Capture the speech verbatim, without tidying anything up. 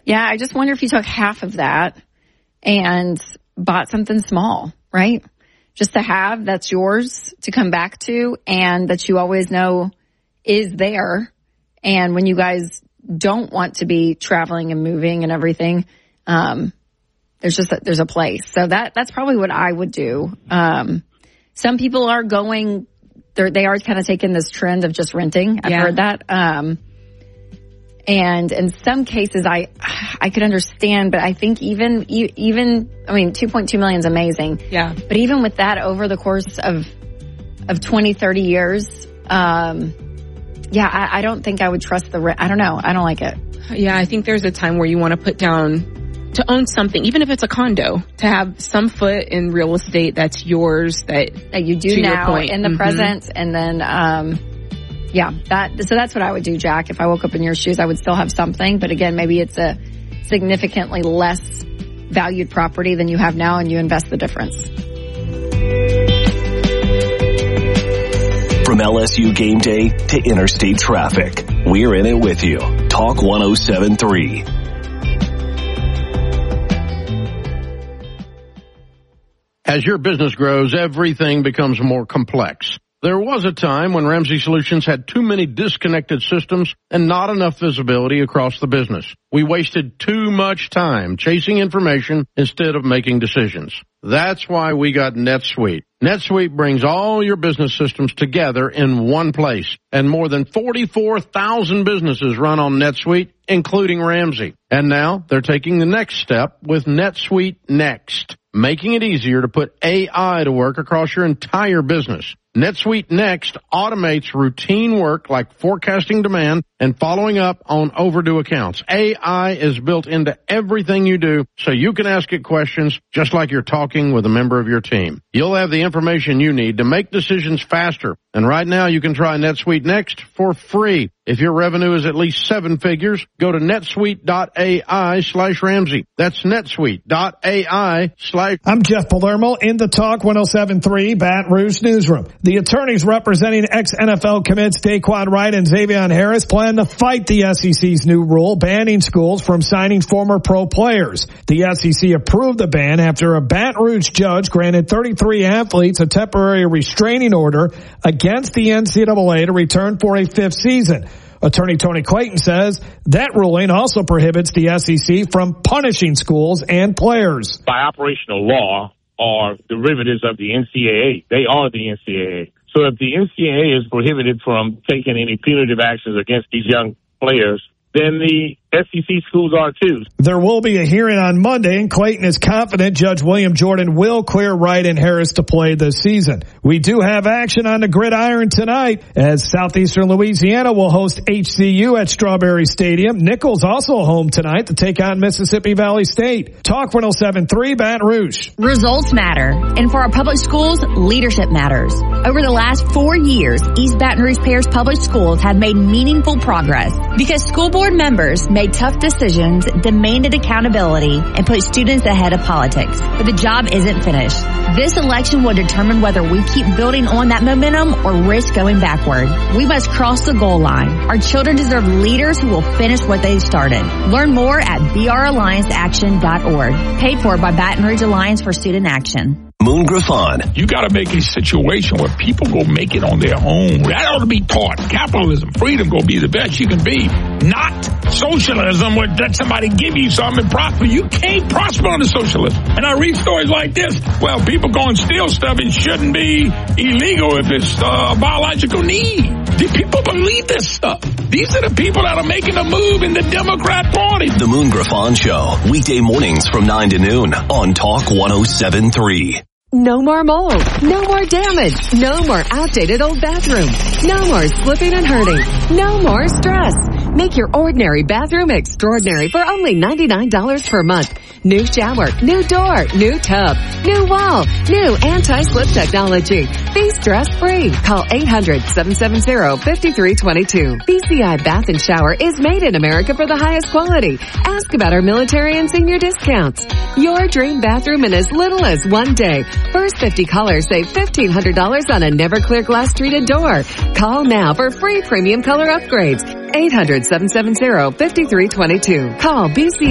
Yeah, I just wonder if you took half of that and bought something small, right? Just to have that's yours to come back to and that you always know is there. And when you guys don't want to be traveling and moving and everything, um, there's just a, there's a place. So that that's probably what I would do. Um, some people are going, they are kind of taking this trend of just renting. I've yeah. heard that. Um, and in some cases, I I could understand, but I think even even I mean, two point two million is amazing. Yeah. But even with that, over the course of of twenty, thirty years, um, yeah, I, I don't think I would trust the rent. I don't know. I don't like it. Yeah, I think there's a time where you want to put down to own something, even if it's a condo, to have some foot in real estate that's yours, that, that you do now in the mm-hmm. present. And then, um, yeah, that, so that's what I would do, Jack. If I woke up in your shoes, I would still have something. But again, maybe it's a significantly less valued property than you have now and you invest the difference. From L S U game day to interstate traffic, we're in it with you. Talk one oh seven point three. As your business grows, everything becomes more complex. There was a time when Ramsey Solutions had too many disconnected systems and not enough visibility across the business. We wasted too much time chasing information instead of making decisions. That's why we got NetSuite. NetSuite brings all your business systems together in one place. And more than forty-four thousand businesses run on NetSuite, including Ramsey. And now they're taking the next step with NetSuite Next, making it easier to put A I to work across your entire business. NetSuite Next automates routine work like forecasting demand and following up on overdue accounts. A I is built into everything you do, so you can ask it questions just like you're talking with a member of your team. You'll have the information you need to make decisions faster. And right now you can try NetSuite Next for free. If your revenue is at least seven figures, go to netsuite.ai slash Ramsey. That's netsuite.ai slash. I'm Jeff Palermo in the Talk one oh seven point three Baton Rouge newsroom. The attorneys representing ex-N F L commits Daquan Wright and Xavier Harris plan to fight the S E C's new rule banning schools from signing former pro players. The S E C approved the ban after a Baton Rouge judge granted thirty-three athletes a temporary restraining order against the N C double A to return for a fifth season. Attorney Tony Clayton says that ruling also prohibits the S E C from punishing schools and players. By operational law are derivatives of the N C double A. They are the N C double A. So if the N C double A is prohibited from taking any punitive actions against these young players, then the S E C schools are too. There will be a hearing on Monday, and Clayton is confident Judge William Jordan will clear Wright and Harris to play this season. We do have action on the gridiron tonight, as Southeastern Louisiana will host H C U at Strawberry Stadium. Nichols also home tonight to take on Mississippi Valley State. Talk one oh seven point three Baton Rouge. Results matter, and for our public schools, leadership matters. Over the last four years, East Baton Rouge Parish Public Schools have made meaningful progress because school board members made tough decisions, demanded accountability, and put students ahead of politics. But the job isn't finished. This election will determine whether we keep building on that momentum or risk going backward. We must cross the goal line. Our children deserve leaders who will finish what they started. Learn more at b r alliance action dot org. Paid for by Baton Rouge Alliance for Student Action. Moon Griffon. You got to make a situation where people go make it on their own. That ought to be taught. Capitalism, freedom, go be the best you can be. Not socialism where let somebody give you something and prosper. You can't prosper under socialism. And I read stories like this. Well, people go and steal stuff. It shouldn't be illegal if it's uh, a biological need. Do people believe this stuff? These are the people that are making a move in the Democrat Party. The Moon Griffon Show. Weekday mornings from nine to noon on Talk one oh seven point three. No more mold. No more damage. No more outdated old bathrooms. No more slipping and hurting. No more stress. Make your ordinary bathroom extraordinary for only ninety-nine dollars per month. New shower, new door, new tub, new wall, new anti-slip technology. Be stress-free. Call eight hundred, seven seven zero, five three two two. B C I Bath and Shower is made in America for the highest quality. Ask about our military and senior discounts. Your dream bathroom in as little as one day. First fifty callers save fifteen hundred dollars on a Never-Clear glass treated door. Call now for free premium color upgrades. eight hundred, seven seven zero, five three two two. Call B C I